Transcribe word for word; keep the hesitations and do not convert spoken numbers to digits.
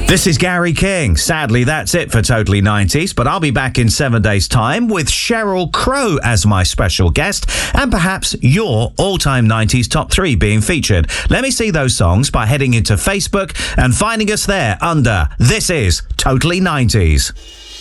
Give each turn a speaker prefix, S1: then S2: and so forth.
S1: This is Gary King. Sadly, that's it for Totally nineties, but I'll be back in seven days' time with Sheryl Crow as my special guest, and perhaps your all-time nineties top three being featured. Let me see those songs by heading into Facebook and finding us there under This Is Totally nineties.